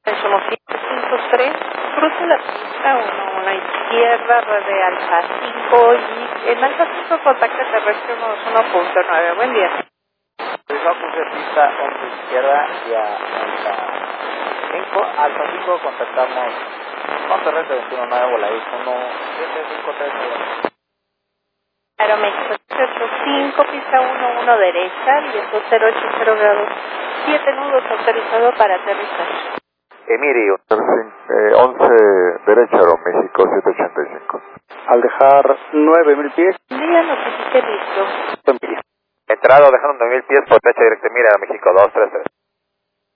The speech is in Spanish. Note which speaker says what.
Speaker 1: Somos 153, cruce la pista 1, la izquierda, de alfa 5 y en alfa 5 contacto terrestre 1.9. Buen día.
Speaker 2: Cruce pista 11 izquierda y a alfa 5 contactamos con terrestre 21.9, voladís 1.753.
Speaker 1: Aeroméxico 85, pista 11 derecha, viento 080 grados, 7 nudos autorizado para aterrizar.
Speaker 3: Emiri, 11 derecha, Aeroméxico 785.
Speaker 4: Al dejar 9.000 pies.
Speaker 1: Día notifique listo.
Speaker 3: Entrado, dejando 9.000 pies por derecha directa, Emiri, Aeroméxico 233.